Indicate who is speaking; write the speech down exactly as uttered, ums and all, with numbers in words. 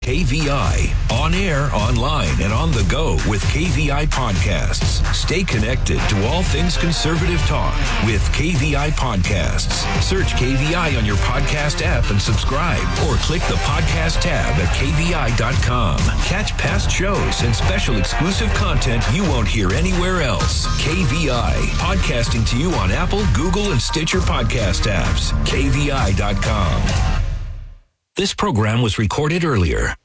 Speaker 1: K V I, on air, online, and on the go with K V I Podcasts. Stay connected to all things conservative talk with K V I Podcasts. Search K V I on your podcast app and subscribe, or click the podcast tab at K V I dot com. Catch past shows and special exclusive content you won't hear anywhere else. K V I, podcasting to you on Apple, Google, and Stitcher podcast apps. K V I dot com. This program was recorded earlier.